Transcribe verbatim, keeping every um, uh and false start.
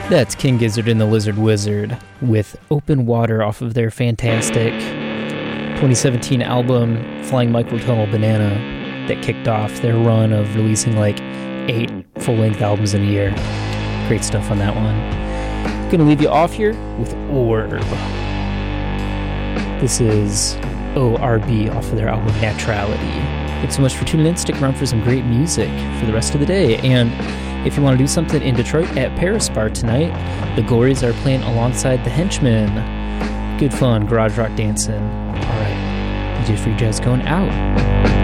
That's King Gizzard and the Lizard Wizard with Open Water off of their fantastic twenty seventeen album Flying Microtonal Banana that kicked off their run of releasing like eight full-length albums in a year. Great stuff on that one. Gonna leave you off here with Orb. This is O R B off of their album Naturality. Thanks so much for tuning in. Stick around for some great music for the rest of the day. And if you want to do something in Detroit at Paris Bar tonight, the Glories are playing alongside the Henchmen. Good fun, garage rock dancing. All right, D J Free Jazz going out.